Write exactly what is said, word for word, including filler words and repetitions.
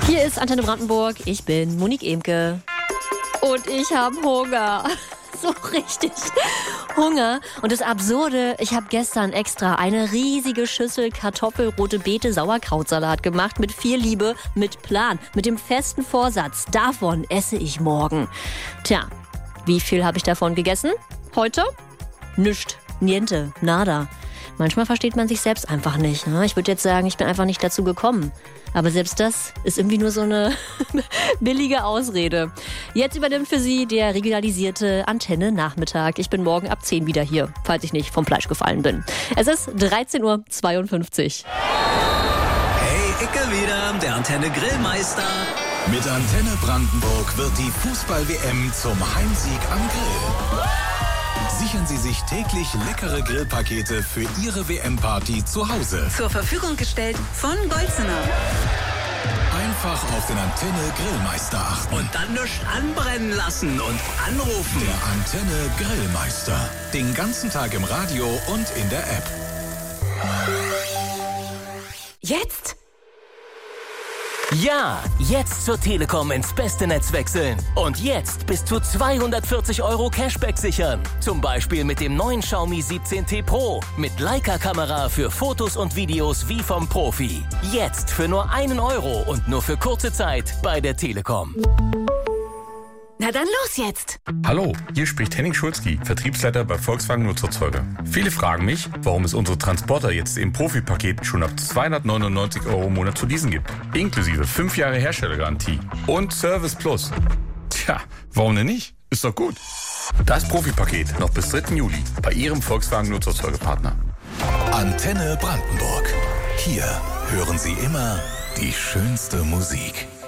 Hier ist Antenne Brandenburg. Ich bin Monique Emke. Und ich habe Hunger. So richtig Hunger. Und das Absurde, ich habe gestern extra eine riesige Schüssel Kartoffel, rote Beete, Sauerkrautsalat gemacht. Mit viel Liebe, mit Plan, mit dem festen Vorsatz. Davon esse ich morgen. Tja, wie viel habe ich davon gegessen? Heute? Nischt. Niente. Nada. Manchmal versteht man sich selbst einfach nicht. Ne? Ich würde jetzt sagen, ich bin einfach nicht dazu gekommen. Aber selbst das ist irgendwie nur so eine billige Ausrede. Jetzt übernimmt für Sie der regionalisierte Antenne-Nachmittag. Ich bin morgen ab zehn wieder hier, falls ich nicht vom Fleisch gefallen bin. Es ist dreizehn Uhr zweiundfünfzig. Hey, Icke wieder, der Antenne-Grillmeister. Mit Antenne Brandenburg wird die Fußball-W M zum Heimsieg am Grill. Sichern Sie sich täglich leckere Grillpakete für Ihre W M-Party zu Hause. Zur Verfügung gestellt von Golzener. Einfach auf den Antenne-Grillmeister achten. Und dann nichts anbrennen lassen und anrufen. Der Antenne-Grillmeister. Den ganzen Tag im Radio und in der App. Jetzt? Ja, jetzt zur Telekom ins beste Netz wechseln. Und jetzt bis zu zweihundertvierzig Euro Cashback sichern. Zum Beispiel mit dem neuen Xiaomi siebzehn T Pro. Mit Leica-Kamera für Fotos und Videos wie vom Profi. Jetzt für nur einen Euro und nur für kurze Zeit bei der Telekom. Na dann los jetzt! Hallo, hier spricht Henning Schulzki, Vertriebsleiter bei Volkswagen Nutzerzeuger. Viele fragen mich, warum es unsere Transporter jetzt im Profi-Paket schon ab zweihundertneunundneunzig Euro im Monat zu leasen gibt. Inklusive fünf Jahre Herstellergarantie und Service Plus. Tja, warum denn nicht? Ist doch gut. Das Profi-Paket noch bis dritten Juli bei Ihrem Volkswagen Nutzerzeugerpartner. Antenne Brandenburg. Hier hören Sie immer die schönste Musik.